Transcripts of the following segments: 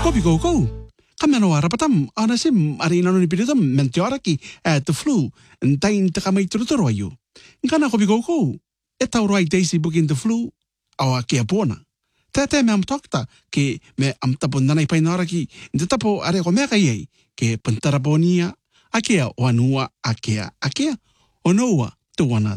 Kopi koko. Kamano arapatam anasim arina no nipiritam mentioraki at the flu and tain takamay turuturo ayu. Nkana kopi koko. Eta uruai daisy booking the flu awa kia pona. Tete me am tokta ke me am tapon nanay painaraki inte tapo are ko meka ye ke pentarabonia akea wanua akea onoa tuwana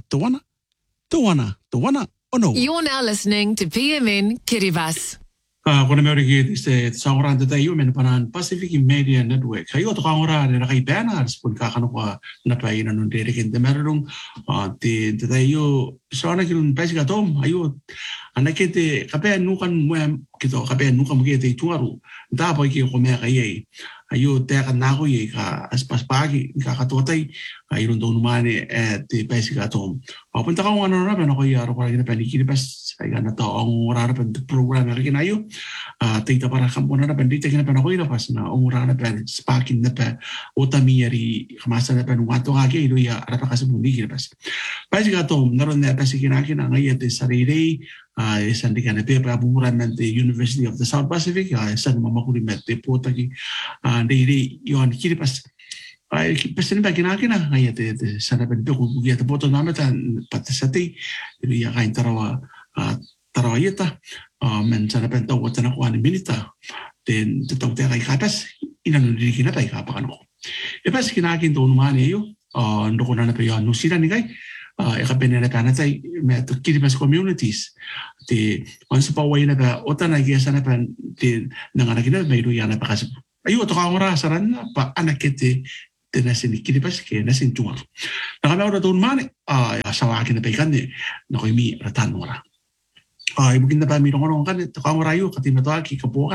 ono. You're now listening to PMN Kiribati. Kona meori ki te sauranta te iu mena panan Pacific Media Network. Hayo to kaora re rakai bana spun ka kanu kwa na pai na nun dere kin te merung te iu sona kilun pesika tom ayo anake te kape nukan mo kito kape nukan mo te tuaru da pa ki ko me kai ayo te ka na ko ye ka aspas pagi ka katotai ayo ndo numane te pesika tom. Apun ta ka ngano na bana ko ya ro ka ni panikiri pas ay gana to ang ora pa program rin ayo teita para kampona na bandita kina pa na pas na ora na pa sparking na pa otamiyari kamasa na pa nuwato ake ilo ya ara pa kasi bundi kina pas basika to naron na pa sikinaki na ngayon te sarili isang di ka na pa buran ng University of the South Pacific isang mamakuli mete po taki dili yon kiri pas ay pasin ba kinaki na ngayon te sana pa nito kung giyata po to namin patasati ilo ya kain tarawayeta men sana penta wata na kuha ni minita then tutong te kay kapas inanunili na tayo kapakano ko pas kinakin to naman iyo ndoko na pa yon nusira ni kay ikapen na kana tay met Kiribati communities te once pa way na ba ota na giya sana pa te nanganak na may luya na pa kasi ayo to ka ora saran na pa anakete te nasin Kiribati ke nasin tuwa nakalaw na to naman asawa akin na pa ikan na koy mi ratan ora ibugin na pa mi rongon kan to ka ora yo katina to aki kapo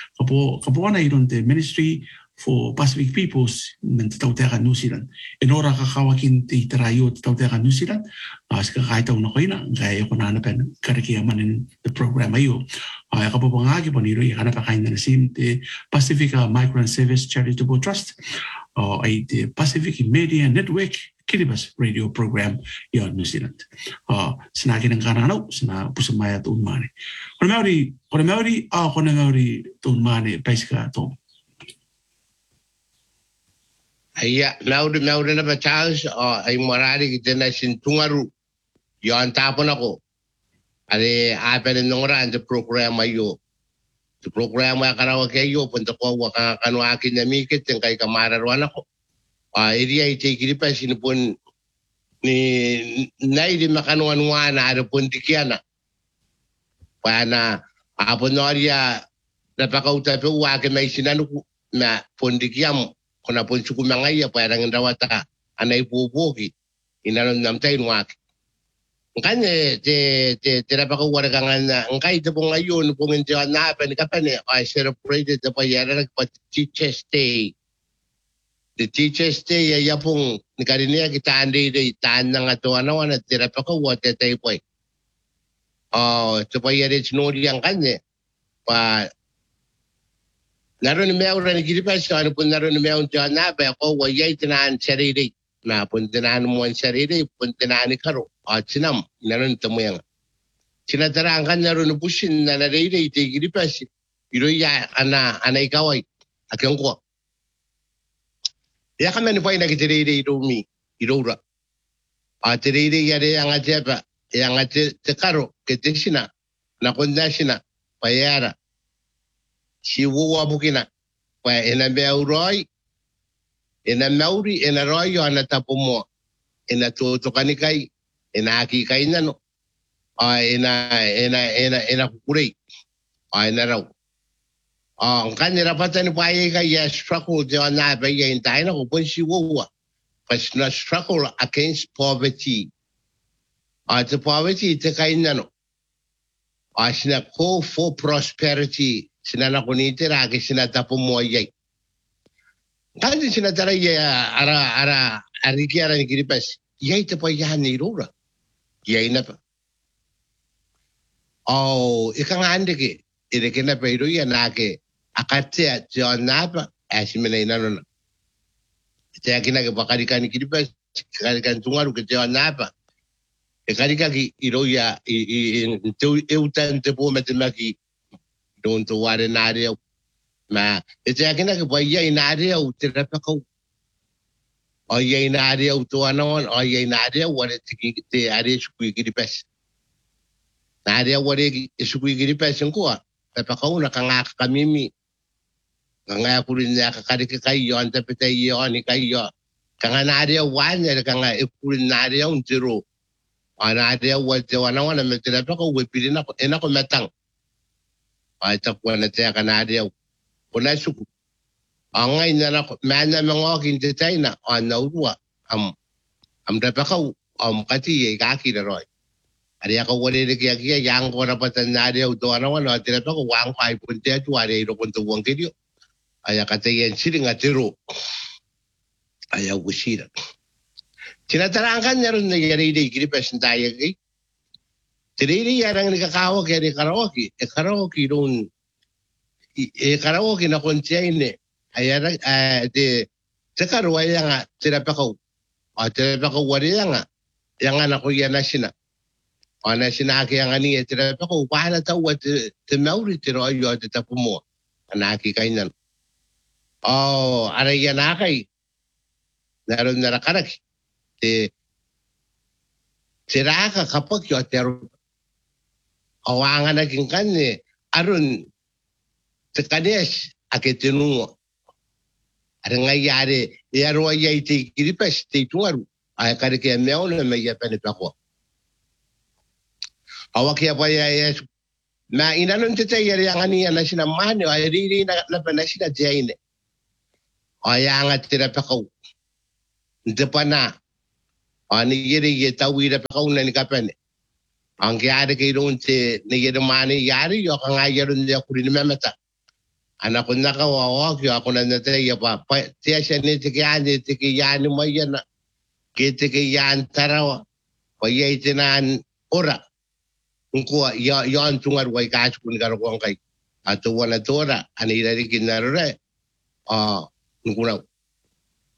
na iron te Ministry for Pacific Peoples ng Tautera New Zealand. Enora kakawakin ti tarayo ti Tautera New Zealand. Ska kaitaw na ko ina kaya ko nanapan karikiyaman in the program ayo. Ay kapapangagi po nilo ikana pa kain na nasim ti Pacific Migrant Service Charitable Trust ay ti Pacific Media Network Kiribati radio program yon New Zealand. Sinagin ng kananaw sina pusamaya to unmane. Kona meori to unmane paisika to. Iya, naudu na ba Charles ay marari kita na sintungaru yon tapon ako. Ari apen nongra the program ayo. The program ay karawa kayo punta ko waka kanwakin na mikit yung kay kamararwan ako. Iri ay tikiripa sinupon ni naidi makanuan na ada pun tikiana. Pana apon noria napakauta pe wake may sinanu na pondikiam kuna pun suku mangaya parang ndawata anay pupuki inanon namtay nuwaki. Kanya te napakawara ka nga na angkay ito po ngayon kung hindi na panikapan I celebrated the payaran but Teachers Day. The Teachers Day ay pong nikarinia kita anday taan na nga to at tinapakawata tayo po ito payaran sinuri ang kanya naroon na meron na Kiribati ano po naroon na meron dyan na ako wayay tinaan sarili na puntinaan mo ang sarili puntinaan ni Karo at sinam naroon ito mo yan sinataraan ka naroon na pusin na narili iti Kiribati iroya ana ikaway at yung ko iya kami pa yung nagitirili iromi irora at tirili yari ang atyapa yung atyapa Karo kiti sina nakunda sina payara si wuwa bukina pa ina beuroi ina mauri ina royo ana tapumo ina tutukanikai ina akikai nano ina kukurei ina raw ang kanira patan pa ka ya struggle de na ba ya intai na ko si wuwa pas na struggle against poverty the poverty te kai nano sina call for prosperity sinana kuniti ragi sinatapo mo yay. Kasi sinatara yay ara arikiara ni Kiribati yay te pa yan ni Rura. Yay na pa. Ika nga ande ki ireke na pa iruya na ke akate at John Napa asiminay na nun. Kaya kinagapakarikan ni Kiribati karikan tungaru ke John Napa. Karika ki iruya eutan te po matemaki don't to ware na rio Ma ite akina ke pai ia ina area o te rapa kau. O ia ina area o toa nawan, o ia ina area wale te area sukui kiri pes. Na area wale sukui kiri pes ngkoa. Rapa kau na kanga kamimi. Kanga kurin ya kakari ke kai yo anta pete yo ni kai yo. Kanga na area wanya kanga e kurin na area un tiro. Ana area wale te wana wana me te rapa kau we pirina ena ko metang. Ai ta kuana te kana area Kona suku. Angai na mana mga kintetay na urua am repakau kati kaki na roy. Ari ako wale de kia yang ko na patan na de uto ana wana tira ko wang pai punte tu ari ro kon tu wang kidio. Aya kate yen siring atiro. Aya usira. Tina tarangan nyaron na yari de kiri pesentaya ki. Tiri yarang ni kakawa kaya karaoke. Karaoke ron karaoke na kontiene. Ayara de sekarwa yang tira pakau. Tira pakau wari yang anak ko yan sina. Ana sina ke yang ani tira pakau para tahu te mauri tira ayo te tapumo. Anaki kainan. Oh, ara yan akai. Naron narakarak. Tira ka kapag yo tero. Awangan na kingkan ni arun tekades aketinungo. Ada ngayare ya roa ya ite kiripes te tuaru ai kare ke meo na me ya pene pako awaki apa ya na inanon te te yare ngani na sina mane ai ri na pena sina jaine ai anga tira pako de pana ani yere ye tawira pako na ni kapene ange ade ke ron te ne yere mane yare yo kanga yere ne kuri ni memeta anak ko nakawawa kyo ako na natay pa tiya siya ni tiki yan mo yan tiki yan tarawa pa yay tinan ora ngko yan tungar way kas kun garo ko kay ato wala tora ani dari kinarore ngko